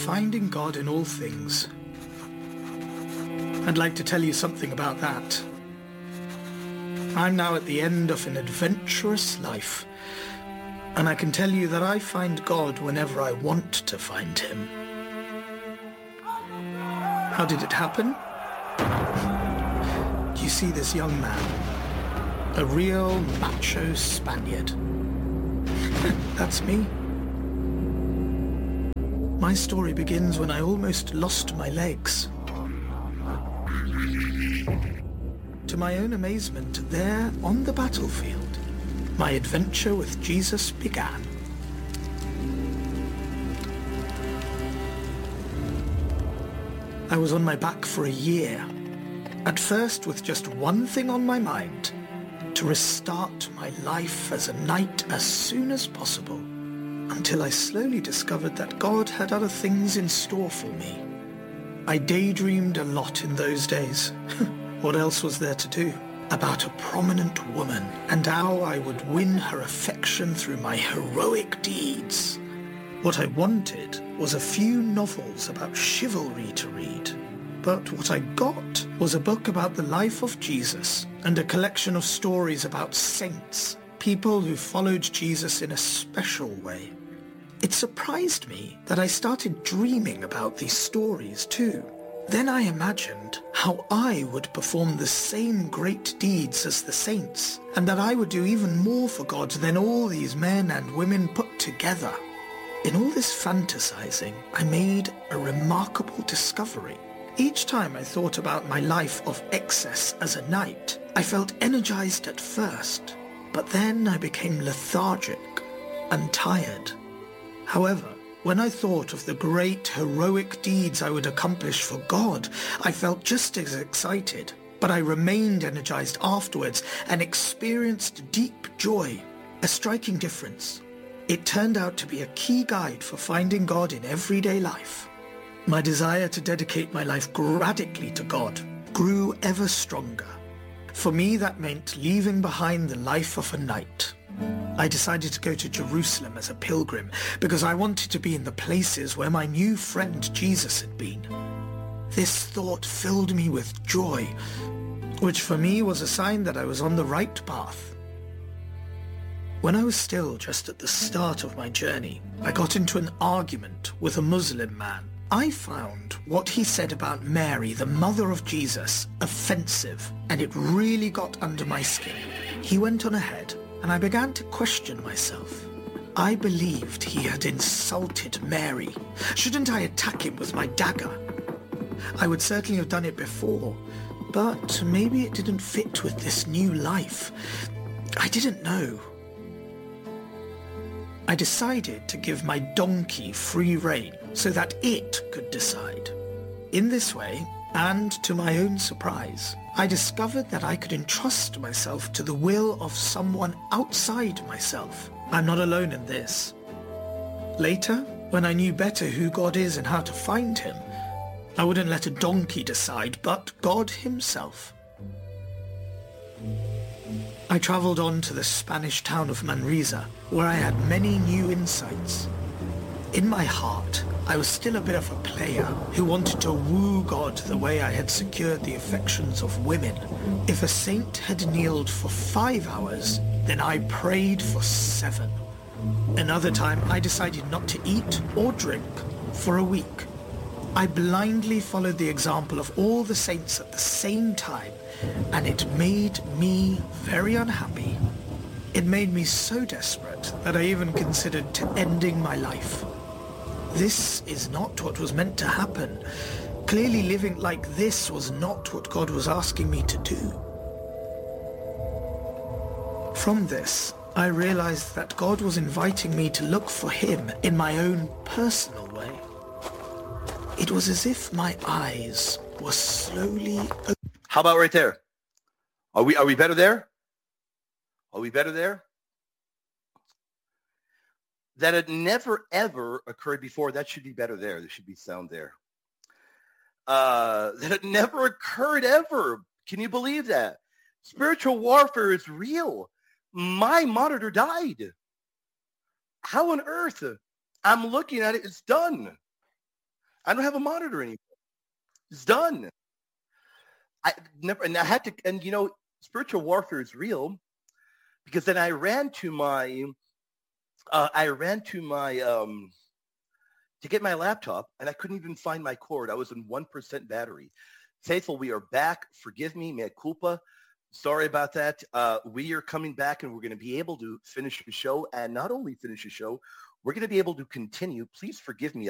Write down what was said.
finding God in all things. I'd like to tell you something about that. I'm now at the end of an adventurous life, and I can tell you that I find God whenever I want to find him. How did it happen? Do you see this young man? A real macho Spaniard. That's me. My story begins when I almost lost my legs. To my own amazement, there on the battlefield, my adventure with Jesus began. I was on my back for a year, at first with just one thing on my mind: to restart my life as a knight as soon as possible, until I slowly discovered that God had other things in store for me. I daydreamed a lot in those days. What else was there to do? About a prominent woman and how I would win her affection through my heroic deeds. What I wanted was a few novels about chivalry to read. But what I got was a book about the life of Jesus and a collection of stories about saints, people who followed Jesus in a special way. It surprised me that I started dreaming about these stories too. Then I imagined how I would perform the same great deeds as the saints, and that I would do even more for God than all these men and women put together. In all this fantasizing, I made a remarkable discovery. Each time I thought about my life of excess as a knight, I felt energized at first, but then I became lethargic and tired. However, when I thought of the great heroic deeds I would accomplish for God, I felt just as excited, but I remained energized afterwards and experienced deep joy, a striking difference. It turned out to be a key guide for finding God in everyday life. My desire to dedicate my life radically to God grew ever stronger. For me, that meant leaving behind the life of a knight. I decided to go to Jerusalem as a pilgrim because I wanted to be in the places where my new friend Jesus had been. This thought filled me with joy, which for me was a sign that I was on the right path. When I was still just at the start of my journey, I got into an argument with a Muslim man. I found what he said about Mary, the mother of Jesus, offensive, and it really got under my skin. He went on ahead, and I began to question myself. I believed he had insulted Mary. Shouldn't I attack him with my dagger? I would certainly have done it before, but maybe it didn't fit with this new life. I didn't know. I decided to give my donkey free rein so that it could decide. In this way, and to my own surprise, I discovered that I could entrust myself to the will of someone outside myself. I'm not alone in this. Later, when I knew better who God is and how to find him, I wouldn't let a donkey decide, but God himself. I traveled on to the Spanish town of Manresa, where I had many new insights. In my heart, I was still a bit of a player who wanted to woo God the way I had secured the affections of women. If a saint had kneeled for 5 hours, then I prayed for 7. Another time, I decided not to eat or drink for a week. I blindly followed the example of all the saints at the same time, and it made me very unhappy. It made me so desperate that I even considered ending my life. This is not what was meant to happen. Clearly living like this was not what God was asking me to do. From this, I realized that God was inviting me to look for him in my own personal way. It was as if my eyes were slowly opening. How about right there? Are we better there? Are we better there? That had never, ever occurred before. That should be better there. There should be sound there. That had never occurred ever. Can you believe that? Spiritual warfare is real. My monitor died. How on earth? I'm looking at it. It's done. I don't have a monitor anymore. It's done. I never, and I had to, and spiritual warfare is real because then I ran to my to get my laptop and I couldn't even find my cord. I was in 1% battery. Faithful, we are back. Forgive me, mea culpa. Sorry about that. We are coming back and we're going to be able to finish the show, and not only finish the show, we're going to be able to continue. Please forgive me.